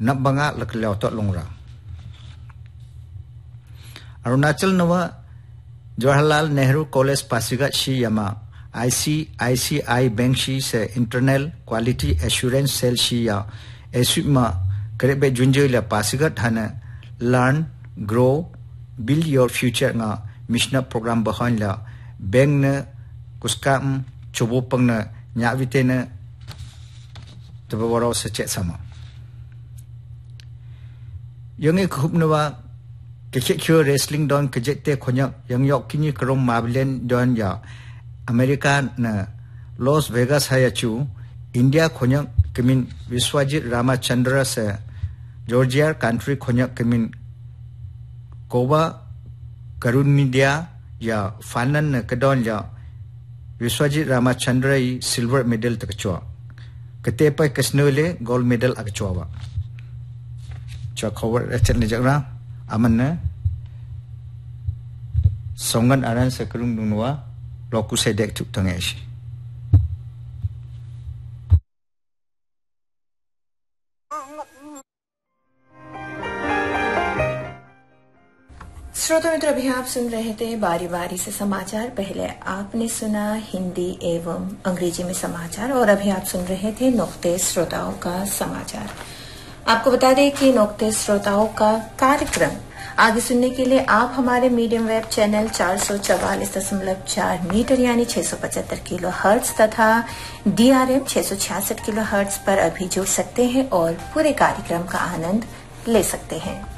nabanga laklaw to longra Arunachal Nawa Jawaharlal Nehru College Pasigat Shi Yama ICICI Bank Shi se Internal Quality Assurance Cell Shi ya Esuma Karebe Junjo la Pasigat Hana Learn Grow Build Your Future nga Mishna program bahan la Bank na Kuskam Chobopang na Nyavite na Tabawaraw sa chet sama Yung ikup nawa Kekyo wrestling don kejete konyak yang yok kini kerom mablen don ya Amerika na Las Vegas hayachu India konyak kemin Viswajit Ramachandra se Georgia country konyak kemin Koba Karunidia ya fanan na kedon ya Viswajit Ramachandra i silver medal takchua ketepai kesnole gold medal akchua ba cha cover chen le jakra aman na songan aran sakrung dunwa loku sedek tuk tangeshi श्रोता मित्र अभी आप सुन रहे थे बारी बारी से समाचार। पहले आपने सुना हिंदी एवं अंग्रेजी में समाचार और अभी आप सुन रहे थे नुक्ते श्रोताओं का समाचार। आपको बता दें कि नुक्ते श्रोताओं का कार्यक्रम आगे सुनने के लिए आप हमारे मीडियम वेब चैनल 444.4 मीटर यानी 675 किलो हर्ट्ज तथा DRM 666 किलो हर्ट्ज पर अभी जुड़ सकते हैं और पूरे कार्यक्रम का आनंद ले सकते हैं।